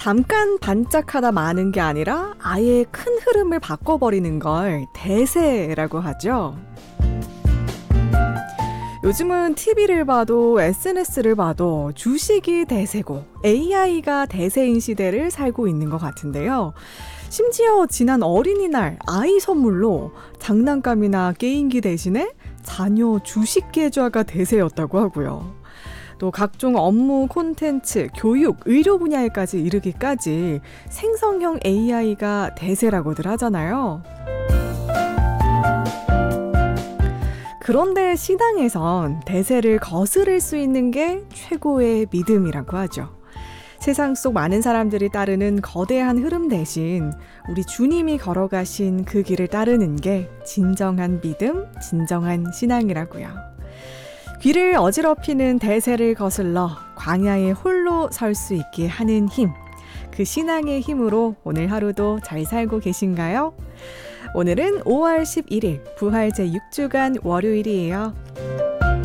잠깐 반짝하다 마는 게 아니라 아예 큰 흐름을 바꿔버리는 걸 대세라고 하죠. 요즘은 TV를 봐도 SNS를 봐도 주식이 대세고 AI가 대세인 시대를 살고 있는 것 같은데요. 심지어 지난 어린이날 아이 선물로 장난감이나 게임기 대신에 자녀 주식 계좌가 대세였다고 하고요. 또 각종 업무 콘텐츠, 교육, 의료 분야에까지 이르기까지 생성형 AI가 대세라고들 하잖아요. 그런데 시당에선 대세를 거스를 수 있는 게 최고의 믿음이라고 하죠. 세상 속 많은 사람들이 따르는 거대한 흐름 대신 우리 주님이 걸어가신 그 길을 따르는 게 진정한 믿음, 진정한 신앙이라고요. 귀를 어지럽히는 대세를 거슬러 광야에 홀로 설 수 있게 하는 힘. 그 신앙의 힘으로 오늘 하루도 잘 살고 계신가요? 오늘은 5월 11일 부활 제6주간 월요일이에요.